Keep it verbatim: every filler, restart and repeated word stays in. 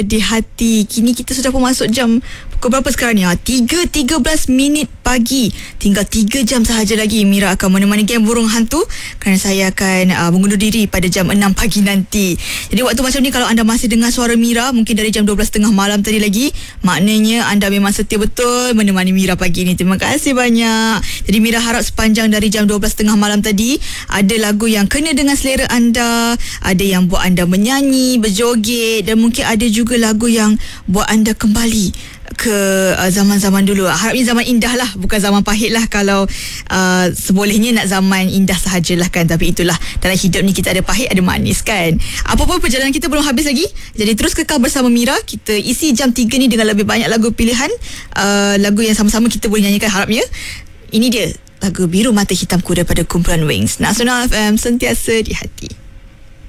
Di hati. Kini kita sudah pun masuk jam pukul berapa sekarang ni? Ha, tiga tiga belas minit pagi. Tinggal tiga jam sahaja lagi Mira akan menemani geng Burung Hantu, kerana saya akan uh, mengundur diri pada jam enam pagi nanti. Jadi waktu macam ni kalau anda masih dengar suara Mira mungkin dari jam dua belas tiga puluh malam tadi lagi, maknanya anda memang setia betul menemani Mira pagi ni. Terima kasih banyak. Jadi Mira harap sepanjang dari jam dua belas tiga puluh malam tadi ada lagu yang kena dengan selera anda, ada yang buat anda menyanyi, berjoget, dan mungkin ada juga lagu yang buat anda kembali ke uh, zaman-zaman dulu. Harapnya zaman indah lah, bukan zaman pahit lah. Kalau uh, sebolehnya nak zaman indah sahajalah kan. Tapi itulah, dalam hidup ni kita ada pahit, ada manis kan. Apa pun perjalanan kita belum habis lagi. Jadi terus kekal bersama Mira. Kita isi jam tiga ni dengan lebih banyak lagu pilihan, uh, lagu yang sama-sama kita boleh nyanyikan harapnya. Ini dia lagu Biru Mata Hitamku daripada kumpulan Wings. Nasional F M, sentiasa di hati.